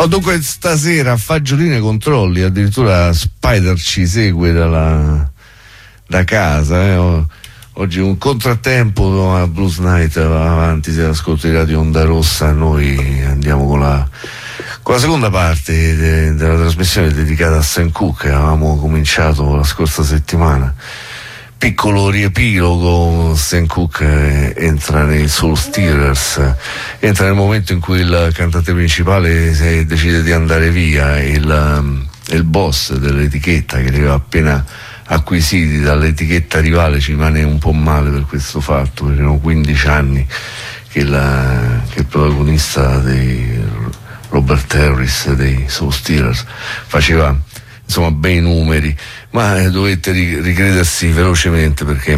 Dunque stasera Fagiolini controlli, addirittura Spider ci segue da casa. Oggi un contrattempo a Blues Night, va avanti, se ascolti Radio Onda Rossa. Noi andiamo con la seconda parte della trasmissione dedicata a Sam Cooke. Avevamo cominciato la scorsa settimana. Piccolo riepilogo, Sam Cooke entra nei Soul Stirrers, entra nel momento in cui il cantante principale decide di andare via e il boss dell'etichetta, che li aveva appena acquisiti dall'etichetta rivale, ci rimane un po' male per questo fatto, perché erano 15 anni che il protagonista dei Robert Harris dei Soul Stirrers faceva insomma bei numeri, ma dovette ricredersi velocemente, perché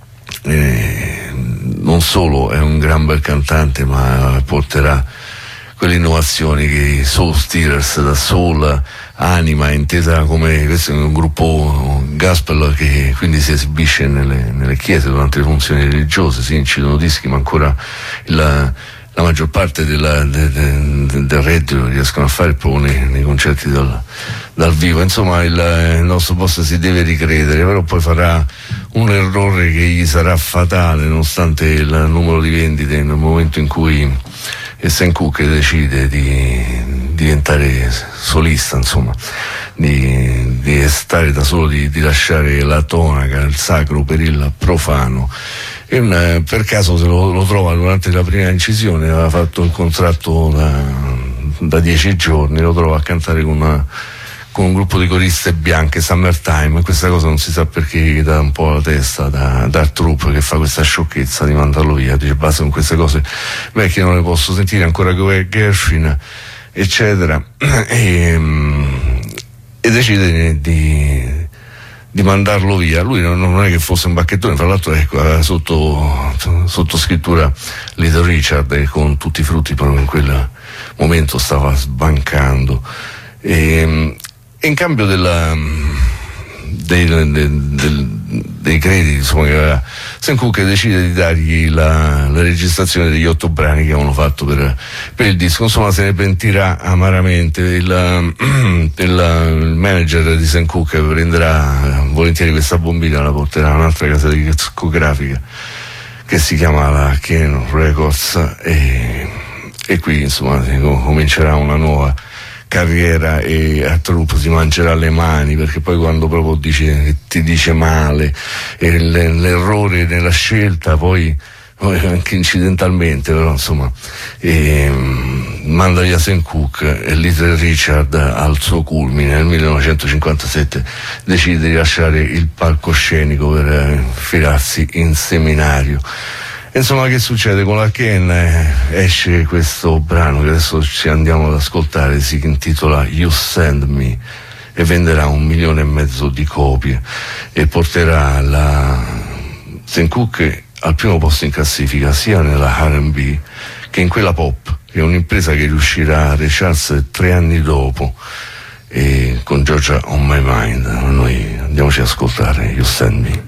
non solo è un gran bel cantante, ma porterà quelle innovazioni che i Soul Stirrers, da soul, anima, intesa come questo è un gruppo gospel che quindi si esibisce nelle chiese durante le funzioni religiose, si incidono dischi, ma ancora la maggior parte del reddito riescono a fare proprio nei concerti dal vivo. Insomma il nostro boss si deve ricredere, però poi farà un errore che gli sarà fatale nonostante il numero di vendite, nel momento in cui Sam Cooke decide di diventare solista, insomma di stare da solo, di lasciare la tonaca, il sacro per il profano. E per caso se lo trova durante la prima incisione, aveva fatto il contratto da 10 giorni, lo trova a cantare con un gruppo di coriste bianche, Summertime, e questa cosa non si sa perché gli dà un po' la testa da Art Troop, che fa questa sciocchezza di mandarlo via, dice basta con queste cose vecchie, non le posso sentire, ancora Gershwin eccetera, e decide di mandarlo via. Lui non è che fosse un bacchettone, fra l'altro aveva sotto scrittura Little Richard, e con tutti i frutti proprio in quel momento stava sbancando, e in cambio dei crediti, insomma, che aveva Sam Cooke, decide di dargli la registrazione degli 8 brani che avevano fatto per il disco. Insomma, se ne pentirà amaramente. Il manager di Sam Cooke prenderà volentieri questa bombina, la porterà a un'altra casa discografica che si chiamava Ken Records, e qui insomma comincerà una nuova carriera, e Art Troop si mangerà le mani, perché poi quando proprio ti dice male, e l'errore nella scelta poi anche incidentalmente, però insomma manda via Sam Cooke, e Little Richard al suo culmine nel 1957 decide di lasciare il palcoscenico per filarsi in seminario. Insomma, che succede? Con la Ken esce questo brano che adesso ci andiamo ad ascoltare, si intitola You Send Me, e venderà 1,5 milioni di copie, e porterà Sam Cooke al primo posto in classifica, sia nella R&B che in quella pop, che è un'impresa che riuscirà a Charles 3 anni dopo, e con Georgia on My Mind. Noi andiamoci ad ascoltare You Send Me.